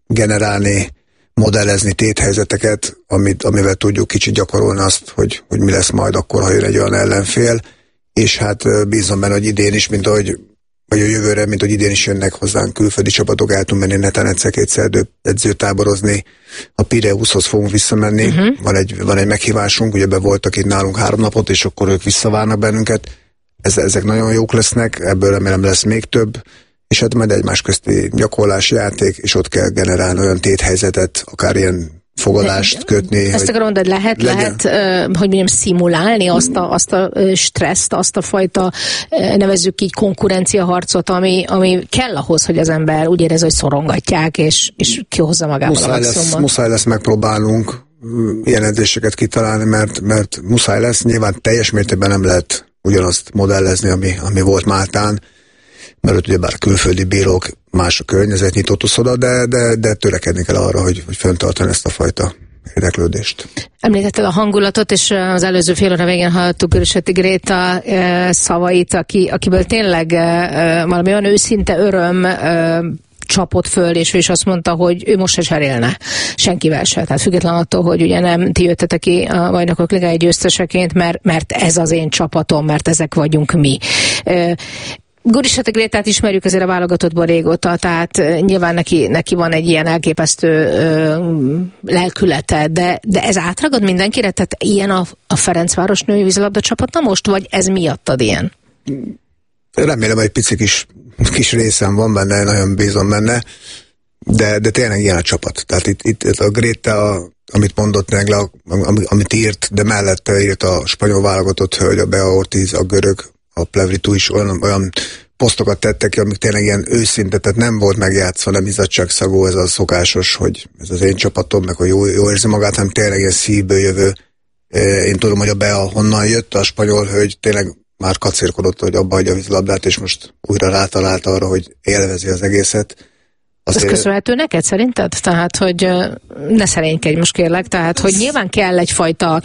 generálni, modellezni téthelyzeteket, amivel tudjuk kicsit gyakorolni azt, hogy mi lesz majd akkor, ha jön egy olyan ellenfél, és hát bízom benne, hogy idén is, vagy a jövőre, mint hogy idén is jönnek hozzánk külföldi csapatok, el tudunk menni netán egyszer-kétszer edzőtáborozni, a Pireushoz fogunk visszamenni, van egy meghívásunk, ugye voltak itt nálunk 3 napot, és akkor ők visszavárnak bennünket, ezek nagyon jók lesznek, ebből remélem lesz még több, és hát majd egymás közti gyakorlási játék, és ott kell generálni olyan téthelyzetet, akár ilyen fogadást kötni. Ezt akarom mondani, lehet, hogy mondjam, szimulálni azt a stresszt, azt a fajta, nevezzük így, konkurenciaharcot, ami kell ahhoz, hogy az ember úgy érez, hogy szorongatják, és kihozza magából a maximumot. Muszáj lesz megpróbálnunk ilyen edzéseket kitalálni, mert muszáj lesz. Nyilván teljes mértékben nem lehet ugyanazt modellezni, ami volt Máltán, mert ugyebár a külföldi bírók, más a környezet, nyitott uszoda, de törekedni kell arra, hogy fenntartani ezt a fajta érdeklődést. Említetted a hangulatot, és az előző fél óra végén hallottuk Görösötti Gréta szavait, akiből tényleg valami olyan őszinte öröm csapott föl, és ő is azt mondta, hogy ő most se cserélne senkivel se. Tehát független attól, hogy ugye nem ti jöttetek ki a Bajnokok Ligája győzteseként, mert ez az én csapatom, mert ezek vagyunk mi. Görösötti Grétát ismerjük azért a válogatottból régóta, tehát nyilván neki van egy ilyen elképesztő lelkülete, de ez átragad mindenkire? Tehát ilyen a Ferencváros női vízilabda csapata most, vagy ez miattad ilyen? Remélem, hogy egy pici kis részem van benne, nagyon bízom benne, de tényleg ilyen a csapat. Tehát itt a Gréta, amit mondott meg, amit írt, de mellette írt a spanyol válogatott hölgy, a Bea Ortiz, a görög, a Plevritu is olyan posztokat tettek ki, amik tényleg ilyen őszinte, tehát nem volt megjátszva, nem izzadságszagú, ez a szokásos, hogy ez az én csapatom, meg hogy jó érzi magát, hanem tényleg ilyen szívből jövő. Én tudom, hogy a Bea honnan jött, a spanyol hölgy tényleg már kacérkodott, hogy abba hagyja a vízilabdát, és most újra rátalált arra, hogy élvezi az egészet. Ez köszönhető neked szerinted? Tehát, hogy ne szerénykedj most kérlek, tehát, hogy nyilván kell egyfajta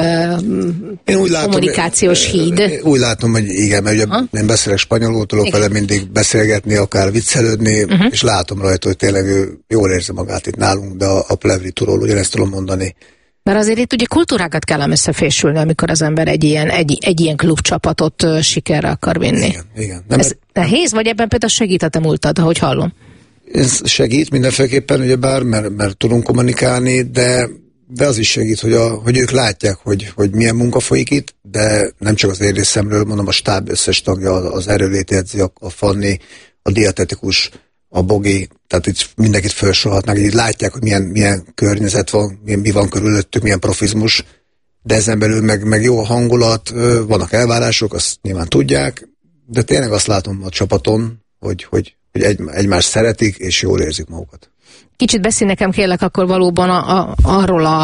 kommunikációs híd. Úgy látom, hogy igen, mert ugye én beszélek spanyolul, tudok vele mindig beszélgetni, akár viccelődni, és látom rajta, hogy tényleg ő jól érzi magát itt nálunk, de a Plevrituról ugyanezt tudom mondani. Mert azért itt ugye kultúrákat kell összefésülni, amikor az ember egy ilyen klubcsapatot sikerre akar vinni. Igen. Ez nehéz, vagy ebben például segít a te múltad, ahogy hallom? Ez segít mindenféleképpen, ugyebár, mert tudunk kommunikálni, de az is segít, hogy ők látják, hogy milyen munka folyik itt, de nem csak az én részemről, mondom, a stáb összes tagja, az erőléti edző, a Fanni, a dietetikus, a Bogi, tehát itt mindenkit felsorolhatnak, így látják, hogy milyen környezet van, mi van körülöttük, milyen profizmus, de ezen belül meg jó a hangulat, vannak elvárások, azt nyilván tudják, de tényleg azt látom a csapaton, hogy egymást szeretik, és jól érzik magukat. Kicsit beszélj nekem kérlek akkor valóban arról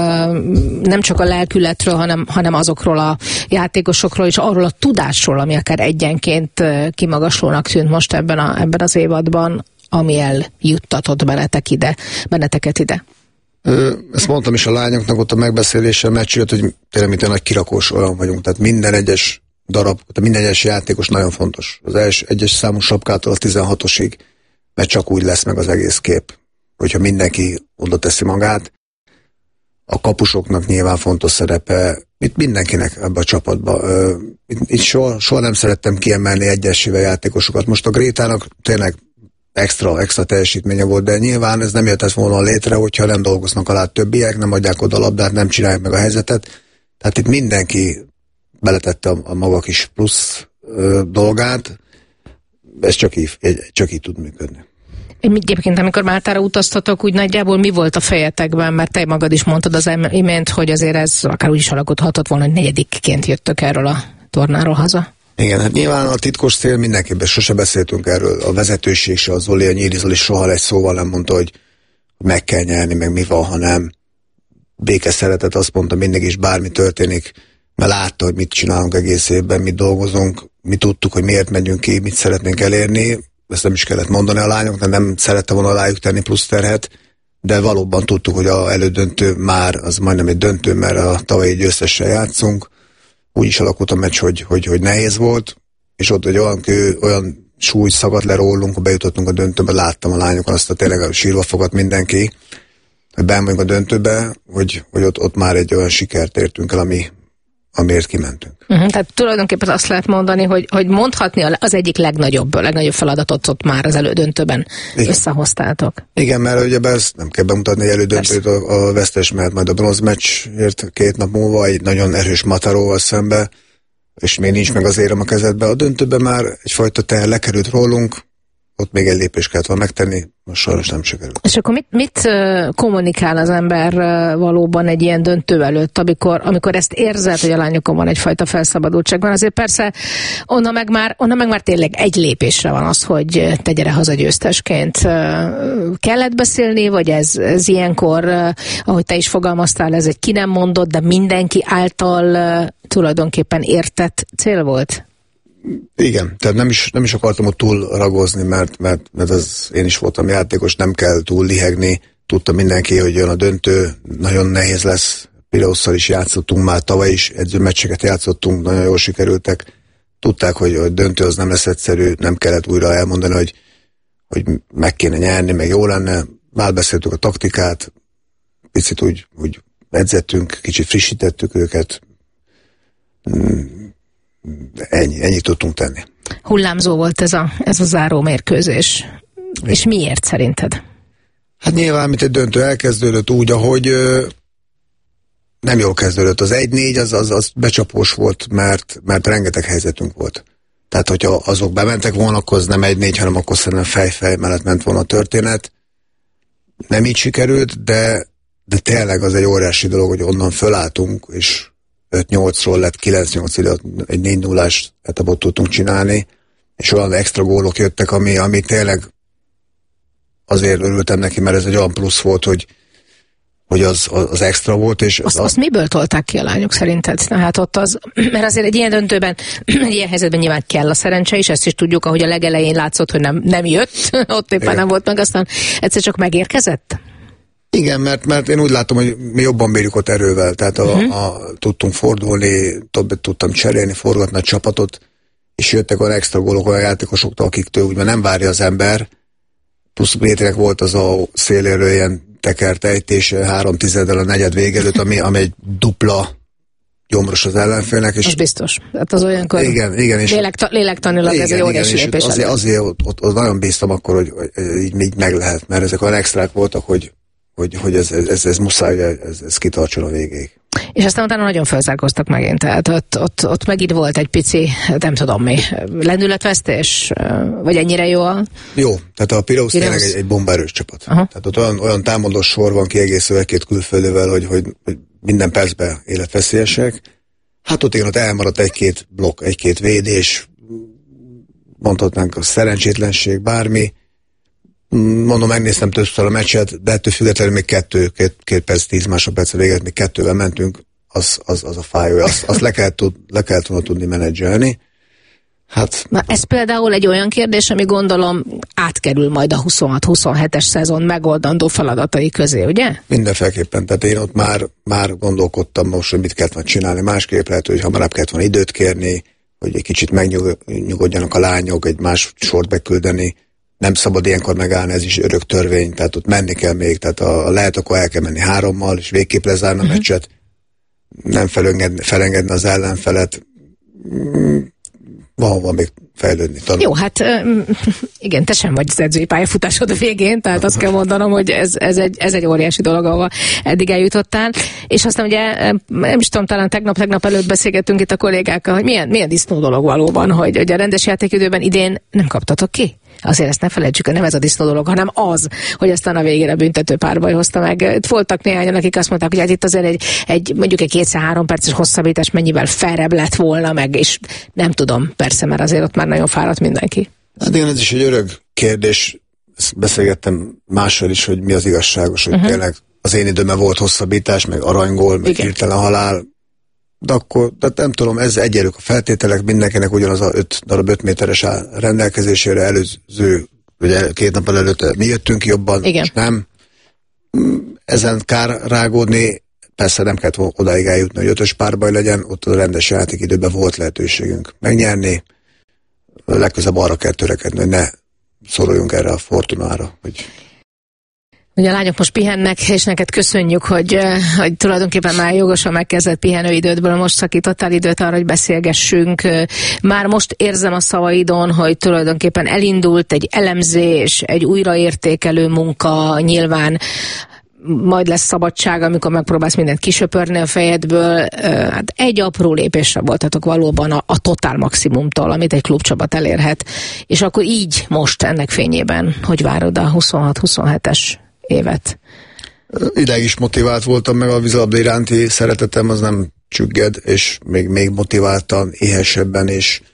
nem csak a lelkületről, hanem azokról a játékosokról, és arról a tudásról, ami akár egyenként kimagaslónak tűnt most ebben az évadban, ami eljuttatott benneteket ide. Ezt mondtam is a lányoknak ott a megbeszélésen, meccsület, hogy tényleg mint egy nagy kirakós olyan vagyunk, tehát minden egyes darab, minden egyes játékos nagyon fontos. Az egyes számú sapkától a 16-osig, mert csak úgy lesz meg az egész kép, hogyha mindenki oda teszi magát. A kapusoknak nyilván fontos szerepe, itt mindenkinek ebbe a csapatba. Itt soha nem szerettem kiemelni egyesével játékosokat. Most a Grétának tényleg extra teljesítménye volt, de nyilván ez nem jöhetett volna létre, hogyha nem dolgoznak alá többiek, nem adják oda a labdát, nem csinálják meg a helyzetet. Tehát itt mindenki beletette a maga kis plusz dolgát, ez csak így tud működni. Egyébként, amikor Máltára utaztatok, úgy nagyjából mi volt a fejetekben, mert te magad is mondtad az imént, hogy azért ez akár úgy is alakulhatott volna, hogy 4. jöttök erről a tornáról haza. Igen, hát nyilván a titkos cél mindenképpen, sose beszéltünk erről, a vezetőség se, a Zoli, a Nyíri Zoli soha egy szóval nem mondta, hogy meg kell nyerni, meg mi van, hanem békeszeretet, azt mondta mindig is, bármi történik, mert látta, hogy mit csinálunk egész évben, mit dolgozunk, mi tudtuk, hogy miért megyünk ki, mit szeretnénk elérni, ezt nem is kellett mondani a lányoknak, nem szerette volna rájuk tenni plusz terhet, de valóban tudtuk, hogy az elődöntő már, az majdnem egy döntő, mert a tavalyi győztessel játszunk, úgy is alakult a meccs, hogy nehéz volt, és ott egy olyan súly szagadt le rólunk, ha bejutottunk a döntőbe, láttam a lányokon, azt tényleg sírva fogott mindenki, hogy benn vagyunk a döntőbe, hogy ott már egy olyan sikert értünk el, amiért kimentünk. Tehát tulajdonképpen azt lehet mondani, hogy mondhatni az egyik legnagyobb feladatot ott már az elődöntőben összehoztátok. Igen, mert ugye ezt nem kell bemutatni, egy elődöntőt a vesztes mehet majd a bronzmeccsért 2 nap múlva egy nagyon erős Mataróval szembe, és még nincs meg az érem a kezedbe. A döntőben már egyfajta teher lekerült rólunk, ott még egy lépést kellett volna megtenni, most sajnos nem sikerült. És akkor mit kommunikál az ember valóban egy ilyen döntő előtt, amikor ezt érzed, hogy a lányokon van egyfajta felszabadultság? Van azért persze, onnan meg már tényleg egy lépésre van az, hogy te gyere haza győztesként. Kellett beszélni, vagy ez ilyenkor, ahogy te is fogalmaztál, ez egy ki nem mondott, de mindenki által tulajdonképpen értett cél volt? Igen, tehát nem is akartam ott túl ragozni, mert az én is voltam játékos, nem kell túl lihegni, tudta mindenki, hogy jön a döntő, nagyon nehéz lesz, Pireusszal is játszottunk már, tavaly is edzőmeccseket játszottunk, nagyon jól sikerültek, tudták, hogy a döntő az nem lesz egyszerű, nem kellett újra elmondani, hogy meg kéne nyerni, meg jó lenne, már beszéltük a taktikát, picit úgy edzettünk, kicsit frissítettük őket, ennyit tudtunk tenni. Hullámzó volt ez a záró mérkőzés. És miért szerinted? Hát nyilván, mint egy döntő elkezdődött úgy, ahogy nem jól kezdődött. Az 1-4 az becsapós volt, mert rengeteg helyzetünk volt. Tehát, hogyha azok bementek volna, akkor az nem 1-4, hanem akkor szerintem fej mellett ment volna a történet. Nem így sikerült, de tényleg az egy óriási dolog, hogy onnan fölálltunk, és 5-8-ról lett 9-8 ide, egy 4-0-ás etapot tudtunk csinálni, és olyan extra gólok jöttek, ami tényleg azért örültem neki, mert ez egy olyan plusz volt, hogy az extra volt. És azt miből tolták ki a lányok szerinted? Hát ott mert azért egy ilyen döntőben, egy ilyen helyzetben nyilván kell a szerencse is, ezt is tudjuk, ahogy a legelején látszott, hogy nem jött, ott éppen igen. Nem volt meg, aztán egyszer csak megérkezett? Igen, mert én úgy látom, hogy mi jobban bírjuk ott erővel, tehát tudtunk fordulni, tudtam cserélni, forgatni a csapatot, és jöttek olyan extra gólok olyan játékosoktól, akiktől úgymond nem várja az ember, plusz Péterek volt az a széléről ilyen tekert ejtés 3/10 a negyed vége előtt, ami egy dupla gyomros az ellenfélnek. És az biztos. Hát az olyankor igen, és lélektanilag ez egy óriási lépés. Azért ott nagyon bíztam akkor, hogy így meg lehet, mert ezek olyan extrák voltak, hogy ez muszáj, ez kitartson a végéig. És aztán utána nagyon felzárkóztak megint, tehát ott megint volt egy pici, nem tudom mi, lendületvesztés, vagy ennyire jó Jó, tehát a Pireusz tényleg egy bombaerős csapat. Aha. Tehát ott olyan támadós sor van kiegészülve 2 külföldővel, hogy minden percben életveszélyesek. Hát ott igen, ott elmaradt 1-2 blokk, 1-2 védés, mondhatnánk a szerencsétlenség, bármi. Mondom, megnéztem többször a meccset, de ettől függetlenül még 2 perc, 10 másodperc véget, még 2-vel mentünk, az a fájó, azt le kellett volna tudni menedzselni. Hát, na, ez például egy olyan kérdés, ami gondolom átkerül majd a 26-27-es szezon megoldandó feladatai közé, ugye? Mindenféleképpen, tehát én ott már gondolkodtam most, hogy mit kellett volna csinálni, másképp lehet, hogy hamarabb kellett volna időt kérni, hogy egy kicsit megnyugodjanak a lányok, egy más sort beküldeni. Nem szabad ilyenkor megállni, ez is örök törvény, tehát ott menni kell még, tehát lehet, akkor el kell menni 3-mal, és végképp lezárni a meccset, nem felengedni az ellenfelet, van még fejlődni, tanulni. Jó, hát igen, te sem vagy az edzői pályafutásod a végén, tehát azt kell mondanom, hogy ez egy óriási dolog, ahol eddig eljutottál, és aztán ugye, nem is tudom, talán tegnap előtt beszélgettünk itt a kollégákkal, hogy milyen disznó dolog valóban, hogy a rendes játékidőben idén nem kaptatok ki? Azért ezt ne felejtsük, nem ez a disznó dolog, hanem az, hogy aztán a végére büntető párbaj hozta meg. Voltak néhányan, akik azt mondták, hogy hát itt azért mondjuk egy 2-3 perces hosszabbítás mennyivel felrebb lett volna meg, és nem tudom, persze, mert azért ott már nagyon fáradt mindenki. Hát igen, ez is egy örök kérdés. Ezt beszélgettem mással is, hogy mi az igazságos, hogy tényleg az én időmben volt hosszabbítás, meg aranygól, meg hirtelen halál. De akkor, tehát nem tudom, ez egyenlők a feltételek, mindenkinek ugyanaz a 5 darab 5 méteres áll rendelkezésére, előző, ugye 2 nap előtt mi jöttünk jobban, és nem. Ezen kár rágódni, persze nem kellett odáig eljutni, hogy 5-ös párbaj legyen, ott a rendes játékidőben volt lehetőségünk megnyerni. legközelebb arra kell törekedni, hogy ne szoroljunk erre a fortunára, hogy ugye a lányok most pihennek, és neked köszönjük, hogy tulajdonképpen már jogosan megkezdett pihenőidődből most szakítottál időt arra, hogy beszélgessünk. Már most érzem a szavaidon, hogy tulajdonképpen elindult egy elemzés, egy újraértékelő munka, nyilván majd lesz szabadság, amikor megpróbálsz mindent kisöpörni a fejedből. Hát egy apró lépésre voltatok valóban a totál maximumtól, amit egy klubcsapat elérhet. És akkor így most ennek fényében, hogy várod a 26-27-es évet? Ideig is motivált voltam, meg a vízilabda iránti szeretetem az nem csügged, és még motiváltan, éhesebben,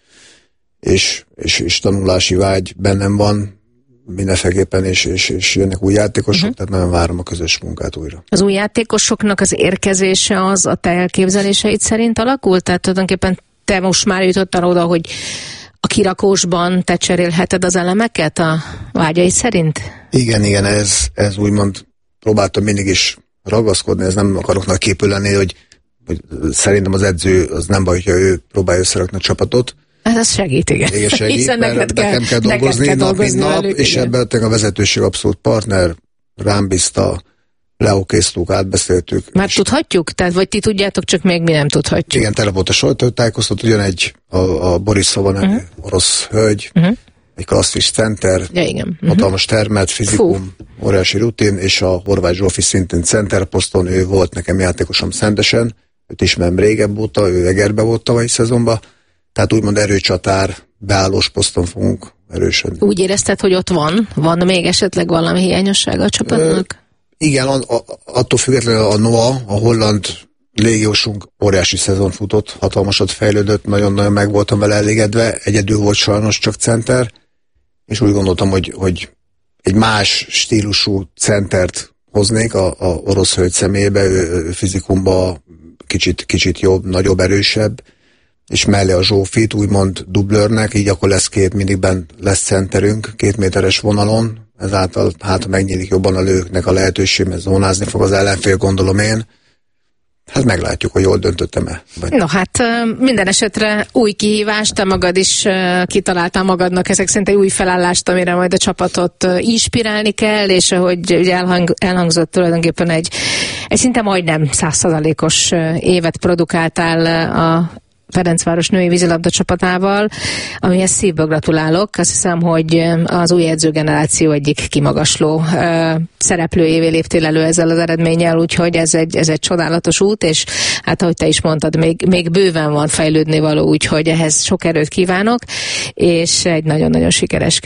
és tanulási vágy bennem van mindenféleképpen, és jönnek új játékosok, tehát nagyon várom a közös munkát újra. Az új játékosoknak az érkezése az a te elképzeléseid szerint alakult? Tehát tulajdonképpen te most már jutottál oda, hogy a kirakósban te cserélheted az elemeket a vágyai szerint? Igen, ez úgymond próbáltam mindig is ragaszkodni, ez nem akarok nagy képű lenni, hogy szerintem az edző az nem baj, hogyha ő próbálja összerakni a csapatot. Hát ez segít, igen. Igen, segít, mert nekem kell dolgozni nap, mint nap, és ebben a vezetőség abszolút partner, rám bízta, leokéztuk, átbeszéltük. Már tudhatjuk? Tehát vagy ti tudjátok, csak még mi nem tudhatjuk? Igen, tele volt a sajtótájékoztató, ugyanegy a Borisova nevű orosz hölgy, egy klasszis center, hatalmas termet, fizikum, óriási rutin, és a Horváth Zsófi szintén centerposzton, ő volt nekem játékosom Szentesen, őt ismerem régebb óta, ő Egerbe volt tavalyi szezonban, tehát úgymond erőcsatár, beállós poszton fogunk erősödni. Úgy érezted, hogy ott van még esetleg valami hiányossága a csapatnak? Igen, attól függetlenül a Noah, a holland légiósunk óriási szezon futott, hatalmasat fejlődött, nagyon-nagyon meg voltam vele elégedve, egyedül volt sajnos csak center, és úgy gondoltam, hogy egy más stílusú centert hoznék a orosz hölgy személyébe, ő fizikumban kicsit jobb, nagyobb, erősebb, és mellé a Zsófit úgymond dublőrnek, így akkor mindigben lesz centerünk, 2 méteres vonalon, ezáltal hát megnyílik jobban a lőknek a lehetőség, mert zónázni fog az ellenfél, gondolom én. Hát meglátjuk, hogy jól döntöttem-e. No hát minden esetre új kihívást, te magad is kitaláltál magadnak ezek szerint egy új felállást, amire majd a csapatot inspirálni kell, és ahogy ugye elhangzott tulajdonképpen egy szinte majdnem 100%-os évet produkáltál a Ferencváros női vízilabda csapatával, amihez szívből gratulálok. Azt hiszem, hogy az új edzőgeneráció egyik kimagasló szereplőjévé léptél elő ezzel az eredménnyel, úgyhogy ez egy csodálatos út, és hát ahogy te is mondtad, még bőven van fejlődni való, úgyhogy ehhez sok erőt kívánok, és egy nagyon-nagyon sikeres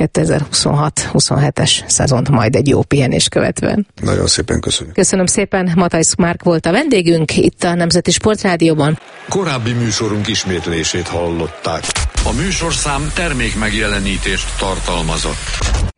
2026-27-es szezont majd egy jó pihenés követően. Nagyon szépen köszönjük. Köszönöm szépen, Matthijs Márk volt a vendégünk itt a Nemzeti Sportrádióban. Korábbi műsorunk ismétlését hallották. A műsorszám termék megjelenítést tartalmazott.